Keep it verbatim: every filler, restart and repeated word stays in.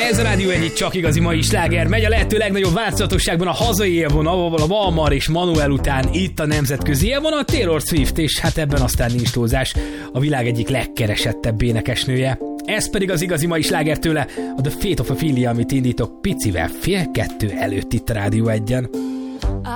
Ez a Rádió egy csak igazi mai sláger. Megy a lehető legnagyobb változatosságban a hazai élvonal, ahol a Valmar és Manuel után itt a nemzetközi élvonal, Taylor Swift, és hát ebben aztán nincs túlzás, a világ egyik legkeresettebb énekesnője. Ez pedig az igazi mai sláger tőle, a The Fate of Ophelia, amit indítok picivel fél kettő előtt itt a Rádió egyen.